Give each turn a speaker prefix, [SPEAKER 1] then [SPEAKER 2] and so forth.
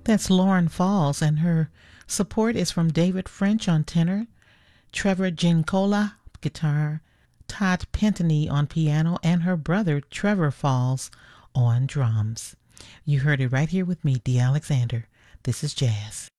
[SPEAKER 1] That's Lauren Falls, and her support is from David French on tenor, Trevor Gincola guitar, Todd Pentany on piano, and her brother Trevor Falls on drums. You heard it right here with me, Dee Alexander. This is Jazz.